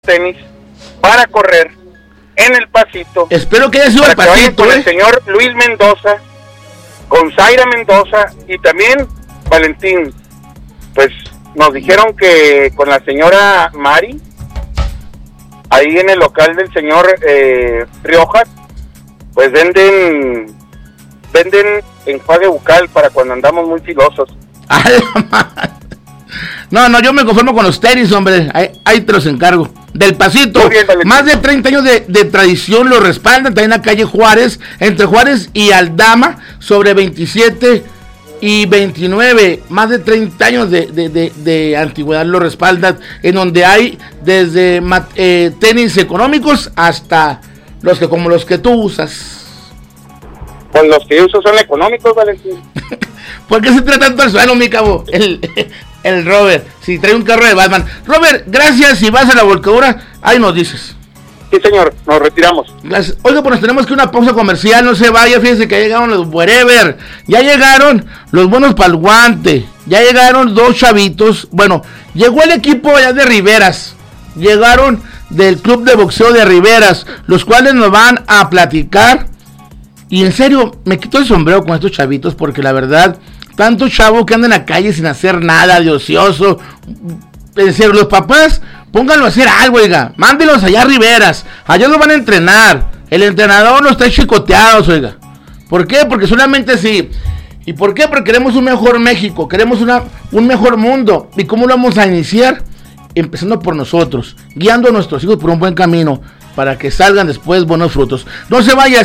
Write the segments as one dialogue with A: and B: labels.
A: tenis para correr en el Pasito.
B: Espero que haya sido el Pasito,
A: con el señor Luis Mendoza, con Zaira Mendoza y también Valentín. Pues nos dijeron que con la señora Mari, ahí en el local del señor Riojas, pues venden enjuague bucal para cuando andamos muy filosos.
B: No, yo me conformo con los tenis, hombre. Ahí te los encargo. Del Pasito, bien, más de 30 años de tradición lo respaldan. También en la calle Juárez, entre Juárez y Aldama, sobre 27 y 29. Más de 30 años de antigüedad lo respaldan. En donde hay desde tenis económicos hasta los que como los que tú usas.
A: Pues los que yo uso son económicos, Valentín.
B: ¿Por qué se trata tanto el suelo, mi cabo? El Robert, si trae un carro de Batman. Robert, gracias, si vas a la volcadura, ahí nos dices.
A: Sí, señor, nos retiramos.
B: Gracias. Oiga, pues nos tenemos que ir a una pausa comercial, no se vaya, fíjense que ya llegaron los wherever, ya llegaron los buenos para el guante, ya llegaron dos chavitos, bueno, llegó el equipo allá de Riveras, llegaron del club de boxeo de Riveras, los cuales nos van a platicar, y en serio, me quito el sombrero con estos chavitos, porque la verdad, tanto chavo que anda en la calle sin hacer nada de ocioso. En serio, los papás, pónganlo a hacer algo, oiga. Mándenlos allá a Riveras. Allá los van a entrenar. El entrenador no está chicoteado, oiga. ¿Por qué? Porque solamente sí. ¿Y por qué? Porque queremos un mejor México. Queremos un mejor mundo. ¿Y cómo lo vamos a iniciar? Empezando por nosotros. Guiando a nuestros hijos por un buen camino, para que salgan después buenos frutos. No se vaya,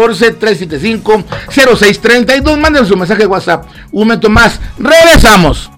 B: 614-375-0632. Manden su mensaje de WhatsApp. Un momento más, regresamos.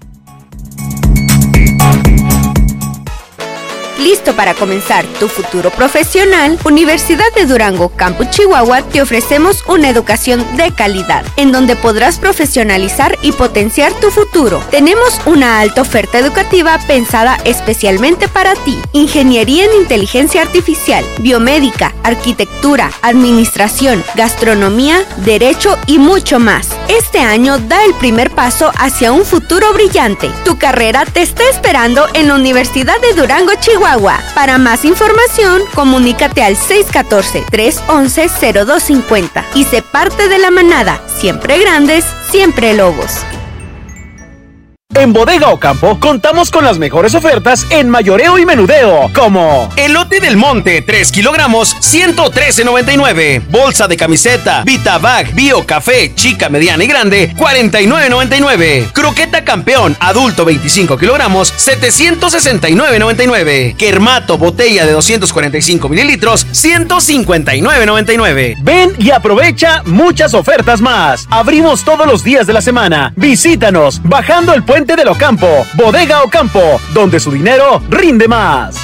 C: ¿Listo para comenzar tu futuro profesional? Universidad de Durango, Campus Chihuahua, te ofrecemos una educación de calidad, en donde podrás profesionalizar y potenciar tu futuro. Tenemos una alta oferta educativa pensada especialmente para ti. Ingeniería en Inteligencia Artificial, Biomédica, Arquitectura, Administración, Gastronomía, Derecho y mucho más. Este año da el primer paso hacia un futuro brillante. Tu carrera te está esperando en la Universidad de Durango, Chihuahua. Para más información, comunícate al 614-311-0250 y sé parte de la manada. Siempre grandes, siempre lobos.
D: En Bodega Ocampo contamos con las mejores ofertas en mayoreo y menudeo, como elote del monte 3 kilogramos 113.99, bolsa de camiseta Vitabag Bio Café chica, mediana y grande 49.99, croqueta campeón adulto 25 kilogramos 769.99, Kermato botella de 245 mililitros 159.99. Ven y aprovecha muchas ofertas más. Abrimos todos los días de la semana. Visítanos bajando el puente del Ocampo. Bodega Ocampo, donde su dinero rinde más.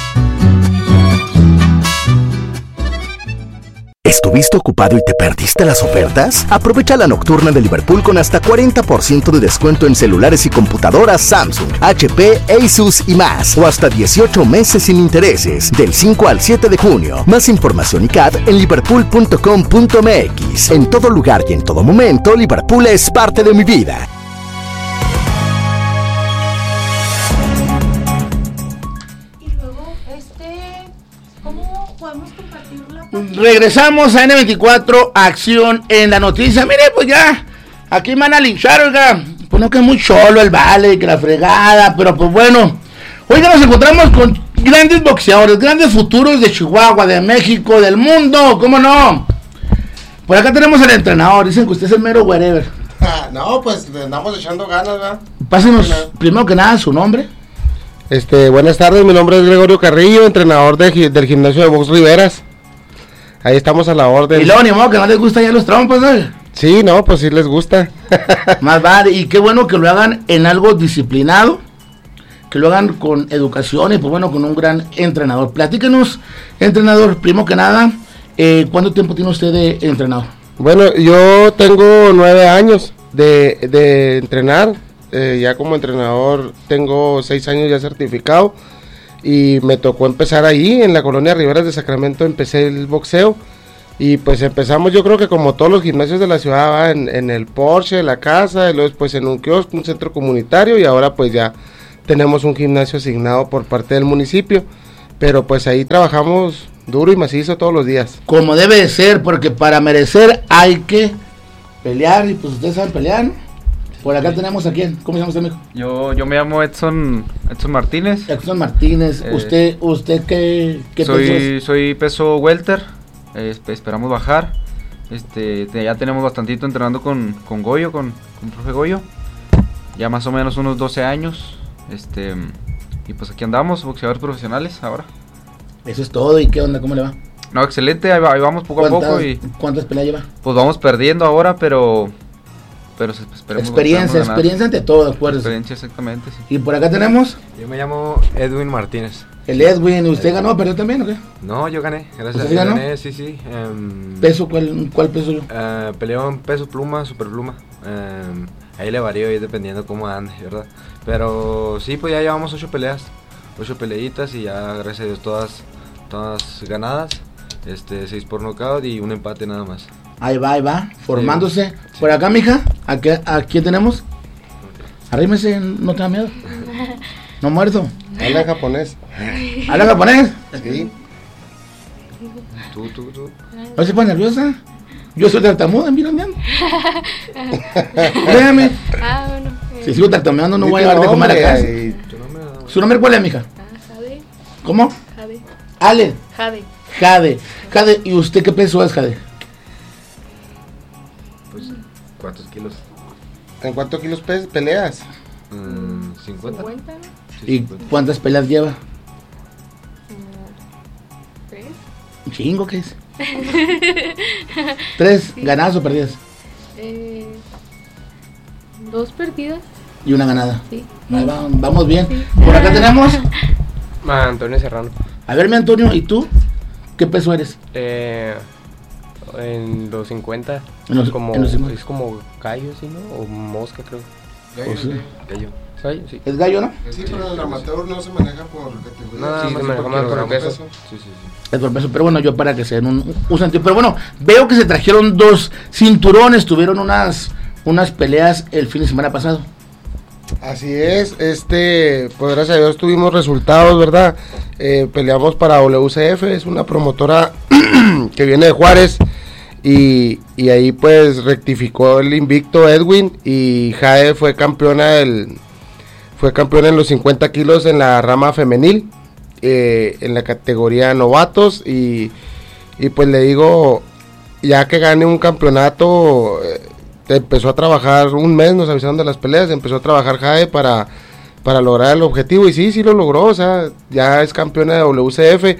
E: ¿Estuviste ocupado y te perdiste las ofertas? Aprovecha la nocturna de Liverpool con hasta 40% de descuento en celulares y computadoras Samsung, HP, Asus y más. O hasta 18 meses sin intereses, del 5 al 7 de junio. Más información y CAD en liverpool.com.mx. En todo lugar y en todo momento, Liverpool es parte de mi vida.
B: Regresamos a N24, acción en la noticia. Mire, pues ya, aquí me van a linchar, oiga. Pues no, que es muy cholo el vale, que la fregada, pero pues bueno. Oiga, nos encontramos con grandes boxeadores, grandes futuros de Chihuahua, de México, del mundo, ¿cómo no? Por acá tenemos al entrenador, dicen que usted es el mero wherever.
F: No, pues le andamos echando ganas, ¿verdad?
B: Pásenos, primero que nada, su nombre.
F: Buenas tardes, mi nombre es Gregorio Carrillo, entrenador del gimnasio de Box Riveras. Ahí estamos a la orden.
B: Y luego ni modo que no les gusta ya los trompos, ¿no?
F: Sí, no, pues sí les gusta.
B: Más vale, y qué bueno que lo hagan en algo disciplinado, que lo hagan con educación y pues bueno, con un gran entrenador. Platíquenos, entrenador, primero que nada, ¿cuánto tiempo tiene usted de entrenador?
F: Bueno, yo tengo 9 años de entrenar, ya como entrenador tengo 6 años ya certificado. Y me tocó empezar ahí en la colonia Riveras de Sacramento, empecé el boxeo y pues empezamos, yo creo que como todos los gimnasios de la ciudad, en el Porsche, la casa, y luego después en un kiosco, un centro comunitario, y ahora pues ya tenemos un gimnasio asignado por parte del municipio. pero pues ahí trabajamos duro y macizo todos los días.
B: Como debe de ser, porque para merecer hay que pelear, y pues ustedes saben pelear, ¿no? Por acá tenemos a quién. ¿Cómo se llama usted, mijo?
G: Yo me llamo Edson Martínez.
B: Edson Martínez. ¿Usted qué peso es?
G: Soy peso welter. Esperamos bajar. Ya tenemos bastantito entrenando con Goyo, con profe Goyo. Ya más o menos unos 12 años. Y pues aquí andamos, boxeadores profesionales ahora.
B: Eso es todo. ¿Y qué onda? ¿Cómo le va?
G: No, excelente, ahí vamos poco a poco.
B: ¿Cuántas peleas lleva?
G: Pues vamos perdiendo ahora, pero esperemos.
B: Experiencia ante todo, acuérdese.
G: Experiencia, exactamente, sí.
B: Y por acá tenemos...
H: Yo me llamo Edwin Martínez.
B: El Edwin, ¿usted ganó, perdió también o qué?
H: No, yo gané, gracias.
B: ¿Usted ganó?
H: Gané, sí.
B: ¿Peso? ¿Cuál peso yo?
H: Peleo en peso pluma, super pluma. Ahí le varío dependiendo cómo ande, ¿verdad? Pero sí, pues ya llevamos 8 peleas, 8 peleitas y ya gracias a Dios todas ganadas. 6 por nocaut y un empate nada más.
B: Ahí va, formándose. Sí. Por acá, mija, ¿a quién tenemos? Arrímese, no te da miedo. No muerto.
F: Habla japonés.
B: ¿Habla japonés?
F: Sí.
H: Tú.
B: ¿No se pone nerviosa? Yo soy tartamuda, mira, ando. Déjame.
I: Bueno.
B: Si sigo tartamudeando no voy a llevar de comer a la casa. ¿Su nombre cuál es, mija?
I: Jade.
B: ¿Cómo?
I: Jade.
B: Ale.
I: Jade.
B: ¿Y usted qué peso es, Jade?
H: Pues, ¿cuántos kilos?
F: ¿En cuántos kilos peleas?
H: 50.
B: Sí, ¿y 50. ¿Cuántas peleas lleva?
I: 3.
B: ¿Un chingo qué es? 3 sí. ¿Ganadas o perdidas?
I: 2 perdidas.
B: Y una ganada.
I: Sí.
B: Ahí vamos bien. Sí. Por acá tenemos
J: Antonio Serrano.
B: A ver, mi Antonio, ¿y tú? ¿Qué peso eres?
J: En los 50.
B: En los 50.
J: Es como gallo, ¿sí, no? O mosca, creo.
H: Gallo.
J: Sí.
B: ¿Es gallo, no?
F: Sí, pero el amateur no se maneja por categoría.
J: No, sí, se maneja más por peso.
H: Sí.
B: Es por peso, pero bueno, yo para que se den un sentido. Pero bueno, veo que se trajeron 2 cinturones, tuvieron unas peleas el fin de semana pasado.
F: Así es, pues gracias a Dios tuvimos resultados, ¿verdad? Peleamos para WCF, es una promotora que viene de Juárez, y ahí pues rectificó el invicto Edwin, y Jade fue campeona en los 50 kilos en la rama femenil, en la categoría novatos, y pues le digo, ya que gane un campeonato, empezó a trabajar un mes, nos avisaron de las peleas, empezó a trabajar Jade para lograr el objetivo, y sí lo logró, o sea, ya es campeona de WCF,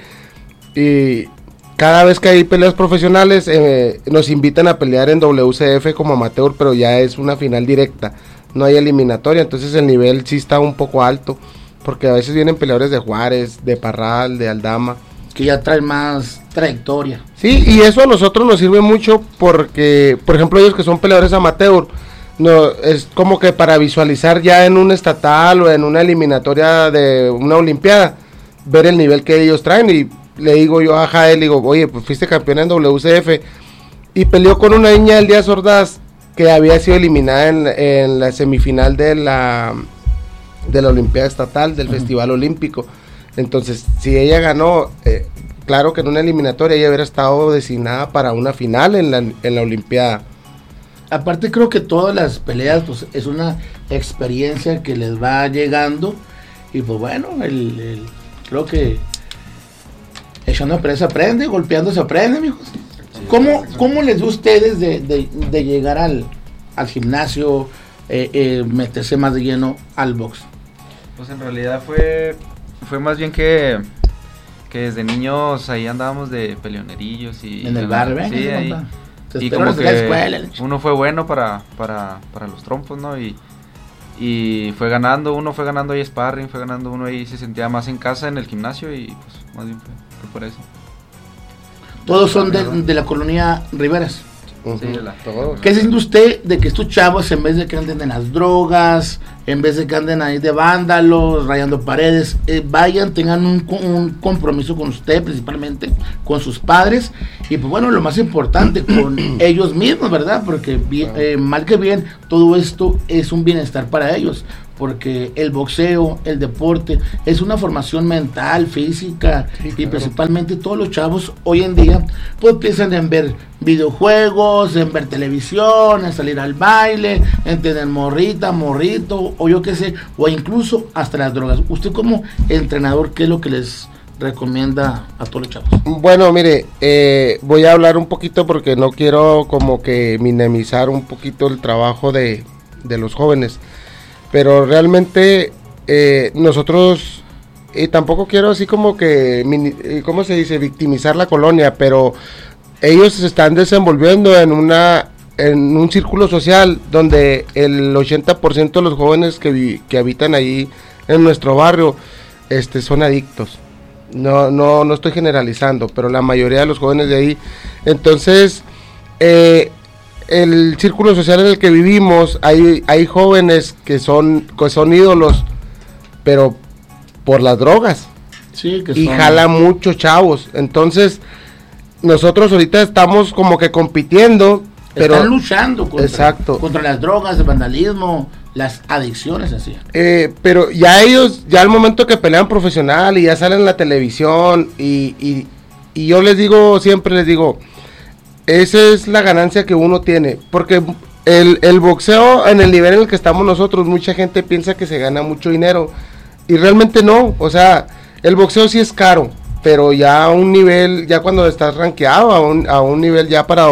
F: y cada vez que hay peleas profesionales nos invitan a pelear en WCF como amateur, pero ya es una final directa, no hay eliminatoria, entonces el nivel sí está un poco alto, porque a veces vienen peleadores de Juárez, de Parral, de Aldama,
B: que ya traen más trayectoria.
F: Sí, y eso a nosotros nos sirve mucho porque, por ejemplo, ellos que son peleadores amateur, no, es como que para visualizar ya en un estatal o en una eliminatoria de una olimpiada, ver el nivel que ellos traen. Y le digo yo a Jade, le digo, oye, pues fuiste campeona en WCF, y peleó con una niña del Díaz Ordaz que había sido eliminada en la semifinal de la olimpiada estatal, del Festival Olímpico. Entonces, si ella ganó, claro que en una eliminatoria ella hubiera estado designada para una final en la olimpiada.
B: Aparte creo que todas las peleas pues es una experiencia que les va llegando, y pues bueno, creo que echando a se aprende, golpeando se aprende, mijos. ¿Cómo les dio a ustedes de llegar al gimnasio, meterse más de lleno al box?
G: Pues en realidad fue más bien que desde niños ahí andábamos de peleonerillos y
B: en el bar, ¿ven?
G: Sí, ahí. Y como que uno fue bueno para los trompos, ¿no? Y fue ganando ahí sparring, fue ganando uno ahí, se sentía más en casa en el gimnasio, y pues más bien fue por eso.
B: Todos son de la colonia Riveras.
G: Sí,
B: ¿Qué siente usted de que estos chavos, en vez de que anden en las drogas, en vez de que anden ahí de vándalos, rayando paredes, vayan, tengan un compromiso con usted, principalmente con sus padres, y pues bueno, lo más importante, con ellos mismos, ¿verdad? Porque mal que bien, todo esto es un bienestar para ellos, porque el boxeo, el deporte, es una formación mental, física, y principalmente todos los chavos hoy en día, pues piensan en ver videojuegos, en ver televisión, en salir al baile, en tener morrito, o yo qué sé, o incluso hasta las drogas. Usted como entrenador, ¿qué es lo que les recomienda a todos los chavos?
F: Bueno, mire, voy a hablar un poquito porque no quiero como que minimizar un poquito el trabajo de los jóvenes, pero realmente nosotros, tampoco quiero así como que, ¿cómo se dice?, victimizar la colonia, pero ellos se están desenvolviendo en un círculo social donde el 80% de los jóvenes que habitan ahí en nuestro barrio son adictos. No estoy generalizando, pero la mayoría de los jóvenes de ahí. Entonces, el círculo social en el que vivimos, hay jóvenes que son ídolos, pero por las drogas.
B: Sí,
F: y jala muchos chavos. Entonces, nosotros ahorita estamos como que compitiendo, pero
B: están luchando contra las drogas, el vandalismo, las adicciones, así.
F: Pero ya ellos, ya al momento que pelean profesional y ya salen en la televisión, y yo siempre les digo, esa es la ganancia que uno tiene, porque el boxeo, en el nivel en el que estamos nosotros, mucha gente piensa que se gana mucho dinero, y realmente no. O sea, el boxeo sí es caro, pero ya a un nivel, ya cuando estás rankeado a un nivel ya para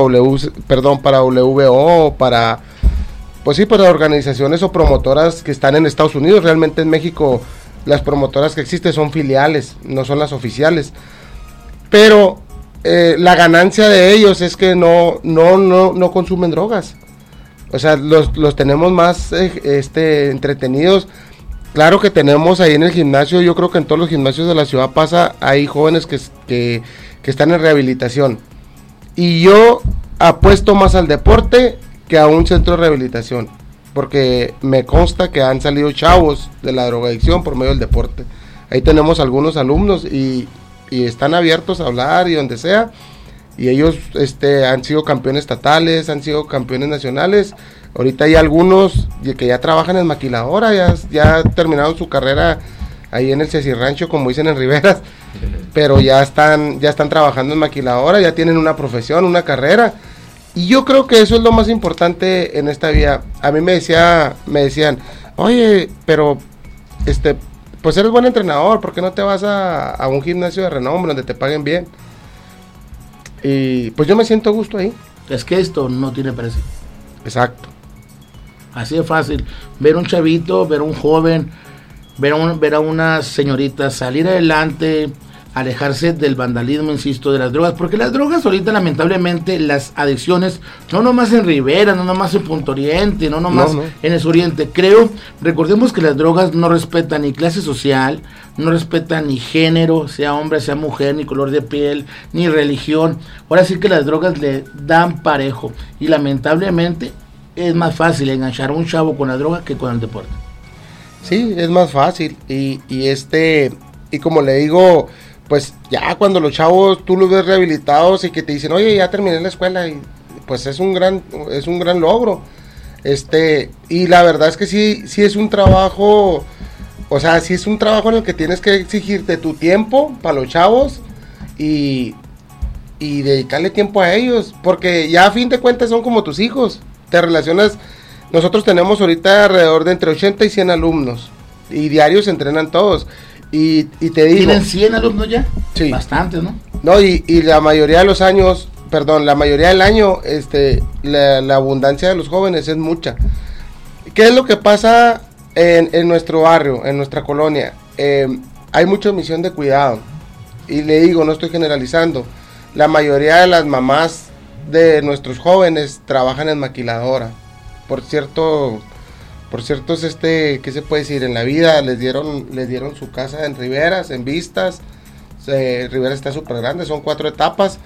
F: WBO, para organizaciones o promotoras que están en Estados Unidos. Realmente en México las promotoras que existen son filiales, no son las oficiales, pero la ganancia de ellos es que no consumen drogas. O sea, los tenemos más entretenidos. Claro que tenemos ahí en el gimnasio, yo creo que en todos los gimnasios de la ciudad hay jóvenes que están en rehabilitación, y yo apuesto más al deporte que a un centro de rehabilitación, porque me consta que han salido chavos de la drogadicción por medio del deporte. Ahí tenemos algunos alumnos y están abiertos a hablar y donde sea, y ellos han sido campeones estatales, han sido campeones nacionales. Ahorita hay algunos que ya trabajan en maquiladora, ya terminaron su carrera ahí en el Ceci Rancho, como dicen en Riveras, pero ya están trabajando en maquiladora, ya tienen una profesión, una carrera. Y yo creo que eso es lo más importante en esta vida. A mí me decían, oye, pero pues eres buen entrenador, ¿por qué no te vas a un gimnasio de renombre donde te paguen bien? Y pues yo me siento a gusto ahí.
B: Es que esto no tiene precio.
F: Exacto.
B: Así de fácil. Ver un chavito, ver un joven, ver a una señorita salir adelante, alejarse del vandalismo, insisto, de las drogas, porque las drogas ahorita, lamentablemente, las adicciones, no nomás en Rivera, no nomás en Punto Oriente, no nomás en el Oriente, recordemos que las drogas no respetan ni clase social, no respetan ni género, sea hombre, sea mujer, ni color de piel, ni religión. Ahora sí que las drogas le dan parejo, y lamentablemente es más fácil enganchar a un chavo con la droga que con el deporte.
F: Sí, es más fácil, y como le digo, pues ya cuando los chavos tú los ves rehabilitados y que te dicen, oye, ya terminé la escuela, y pues es un gran logro. Y la verdad es que sí es un trabajo, o sea, sí es un trabajo en el que tienes que exigirte tu tiempo para los chavos y dedicarle tiempo a ellos, porque ya a fin de cuentas son como tus hijos. Te relacionas. Nosotros tenemos ahorita alrededor de entre 80 y 100 alumnos, y diarios se entrenan todos. Y te digo,
B: ¿tienen 100 alumnos ya?
F: Sí.
B: Bastantes, ¿no?
F: No, y la mayoría de los años, la mayoría del año, la abundancia de los jóvenes es mucha. ¿Qué es lo que pasa en nuestro barrio, en nuestra colonia? Hay mucha omisión de cuidado. Y le digo, no estoy generalizando. La mayoría de las mamás de nuestros jóvenes trabajan en maquiladora. Por cierto, ¿qué se puede decir? En la vida les dieron su casa en Riveras, en Vistas. Riveras está súper grande, son 4 etapas.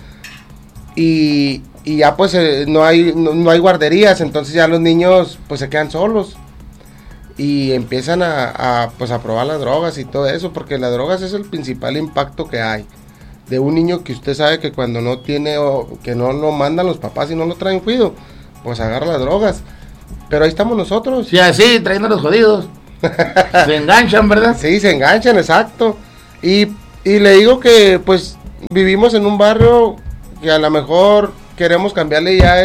F: Y ya pues no hay guarderías, entonces ya los niños pues se quedan solos. Y empiezan a probar las drogas y todo eso, porque las drogas es el principal impacto que hay. De un niño que usted sabe que cuando no tiene, o que no lo mandan los papás y no lo traen cuido, pues agarra las drogas. Pero ahí estamos nosotros.
B: Sí, así, trayendo los jodidos. Se enganchan, ¿verdad?
F: Sí, se enganchan, exacto. Y le digo que pues vivimos en un barrio que a lo mejor queremos cambiarle ya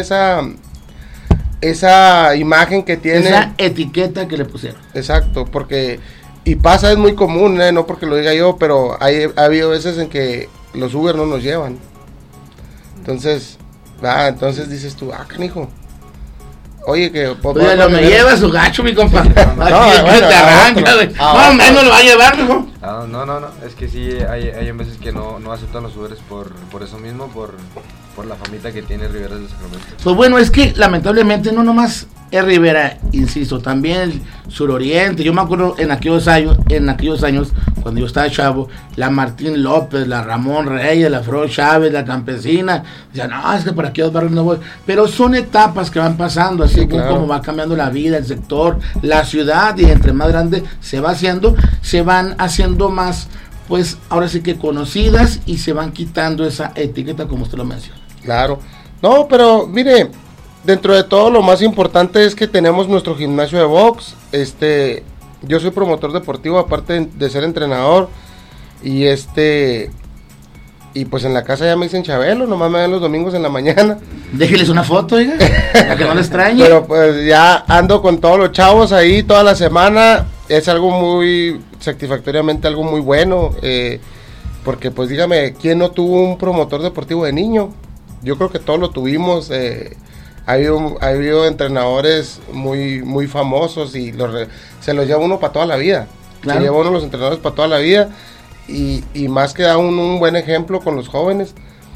F: esa imagen que tiene.
B: Esa etiqueta que le pusieron.
F: Exacto, porque, y pasa, es muy común, no porque lo diga yo, pero ha habido veces en que los Uber no nos llevan. Entonces dices tú, canijo. Oye, que...
B: Oye, lo me lleva su gacho, mi compa.
F: No,
B: te arranca, güey. No, menos lo va a llevar, mijo.
H: No, es que sí, hay veces que no aceptan los Uberes por eso mismo, por la famita que tiene Riveras de Sacramento.
B: Pues bueno, es que lamentablemente no nomás es Rivera, insisto, también el suroriente. Yo me acuerdo en aquellos años, cuando yo estaba chavo, la Martín López, la Ramón Reyes, la Flor Chávez, la Campesina, decían, no, es que por aquí los barrios no voy. Pero son etapas que van pasando, así sí, claro, como va cambiando la vida, el sector, la ciudad, y entre más grande se va haciendo, se van haciendo más, pues ahora sí que conocidas, y se van quitando esa etiqueta como usted lo menciona.
F: Claro, no, pero mire, dentro de todo lo más importante es que tenemos nuestro gimnasio de box. Yo soy promotor deportivo, aparte de ser entrenador, y pues en la casa ya me dicen Chabelo, nomás me ven los domingos en la mañana.
B: Déjenles una foto, oiga, para que no les extrañe.
F: Pero pues ya ando con todos los chavos ahí toda la semana. Es algo muy, satisfactoriamente algo muy bueno, porque pues dígame, ¿quién no tuvo un promotor deportivo de niño? Yo creo que todos lo tuvimos. Ha habido entrenadores muy famosos y se los lleva uno para toda la vida. Claro. Se lleva uno los entrenadores para toda la vida, y más que da un buen ejemplo con los jóvenes.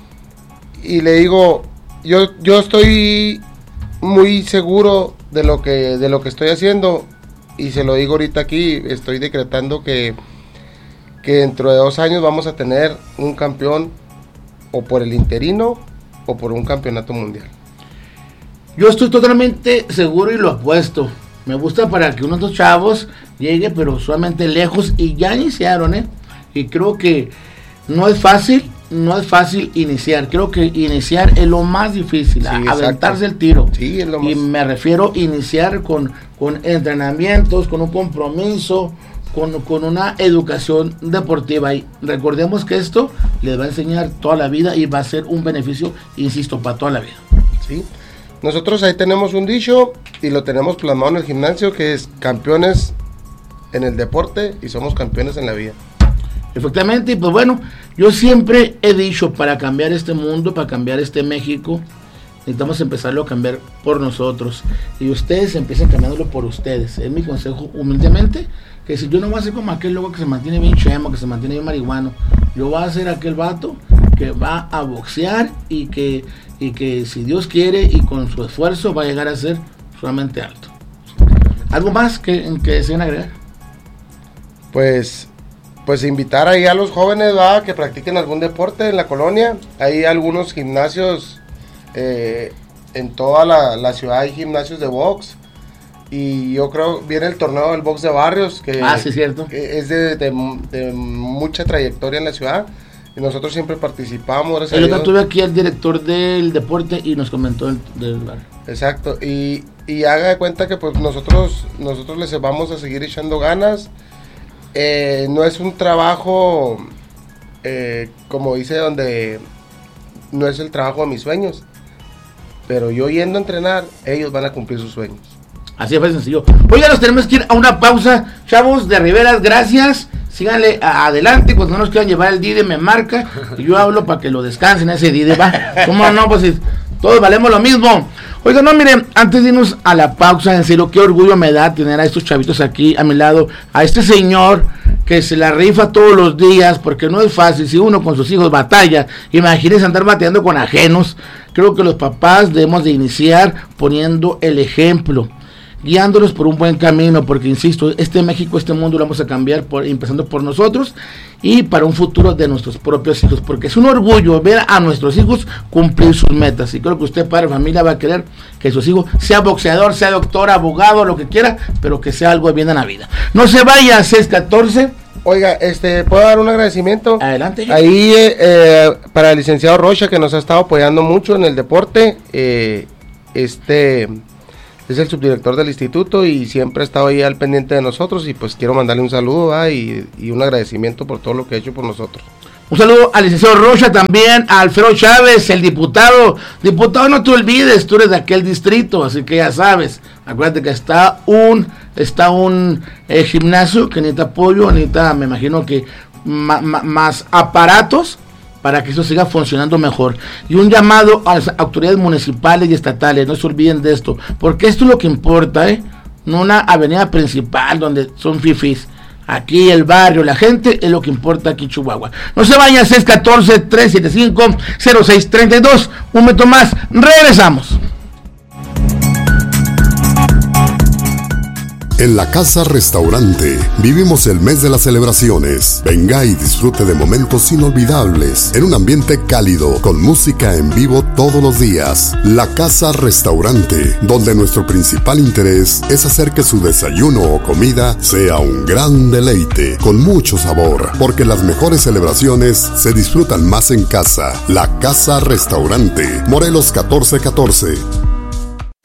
F: Y le digo, yo estoy muy seguro de lo que estoy haciendo, y se lo digo ahorita aquí, estoy decretando que dentro de 2 años vamos a tener un campeón, o por el interino o por un campeonato mundial.
B: Yo estoy totalmente seguro y lo apuesto. Me gusta para que unos dos chavos llegue, pero solamente lejos, y ya iniciaron, y creo que no es fácil iniciar. Creo que iniciar es lo más difícil, sí, aventarse el tiro.
F: Sí, es lo más...
B: Y me refiero a iniciar con entrenamientos, con un compromiso, con una educación deportiva, y recordemos que esto les va a enseñar toda la vida y va a ser un beneficio, insisto, para toda la vida.
F: Sí, nosotros ahí tenemos un dicho y lo tenemos plasmado en el gimnasio, que es campeones en el deporte y somos campeones en la vida.
B: Efectivamente, y pues bueno, yo siempre he dicho, para cambiar este mundo, para cambiar este México, necesitamos empezarlo a cambiar por nosotros, y ustedes empiecen cambiándolo por ustedes. Es mi consejo humildemente, que si yo no voy a ser como aquel loco que se mantiene bien chemo, que se mantiene bien marihuano, yo voy a ser aquel vato que va a boxear, y que si Dios quiere y con su esfuerzo va a llegar a ser solamente alto. ¿Algo más que deseen agregar?
F: Pues invitar ahí a los jóvenes que practiquen algún deporte en la colonia. Hay algunos gimnasios, en toda la ciudad hay gimnasios de box, y yo creo viene el torneo del box de barrios, que
B: sí, cierto,
F: es de mucha trayectoria en la ciudad, y nosotros siempre participamos.
B: El otro tuve aquí al director del deporte y nos comentó del barrio.
F: Exacto, y haga de cuenta que pues nosotros les vamos a seguir echando ganas. No es un trabajo, como dice, donde no es el trabajo de mis sueños, pero yo yendo a entrenar, ellos van a cumplir sus sueños.
B: Así es sencillo. Oiga, nos tenemos que ir a una pausa, chavos de Riveras, gracias. Síganle adelante, cuando no nos quieran llevar el DIDE me marca, y yo hablo para que lo descansen ese DIDE, va. ¿Cómo no? Pues si todos valemos lo mismo. Oiga, no, miren, antes de irnos a la pausa, en serio, qué orgullo me da tener a estos chavitos aquí a mi lado, a este señor que se la rifa todos los días, porque no es fácil. Si uno con sus hijos batalla, imagínense andar bateando con ajenos. Creo que los papás debemos de iniciar poniendo el ejemplo, guiándolos por un buen camino, porque insisto, este México, este mundo lo vamos a cambiar empezando por nosotros, y para un futuro de nuestros propios hijos, porque es un orgullo ver a nuestros hijos cumplir sus metas, y creo que usted, padre de familia, va a querer que su hijo sea boxeador, sea doctor, abogado, lo que quiera, pero que sea algo de bien en la vida. No se vaya, 614.
F: Oiga, ¿puedo dar un agradecimiento?
B: Adelante.
F: Ahí, para el licenciado Rocha, que nos ha estado apoyando mucho en el deporte, es el subdirector del instituto y siempre ha estado ahí al pendiente de nosotros y pues quiero mandarle un saludo y un agradecimiento por todo lo que ha hecho por nosotros.
B: Un saludo al licenciado Rocha, también a Alfredo Chávez, el diputado. Diputado, no te olvides, tú eres de aquel distrito, así que ya sabes. Acuérdate que está un gimnasio que necesita apoyo, necesita, me imagino que más aparatos para que eso siga funcionando mejor. Y un llamado a las autoridades municipales y estatales, no se olviden de esto, porque esto es lo que importa, no una avenida principal donde son fifís. Aquí el barrio, la gente, es lo que importa aquí en Chihuahua. No se vayan, 614-375-0632. Un momento más, regresamos.
K: En la Casa Restaurante vivimos el mes de las celebraciones. Venga y disfrute de momentos inolvidables en un ambiente cálido con música en vivo todos los días. La Casa Restaurante, donde nuestro principal interés es hacer que su desayuno o comida sea un gran deleite con mucho sabor, porque las mejores celebraciones se disfrutan más en casa. La Casa Restaurante, Morelos 1414.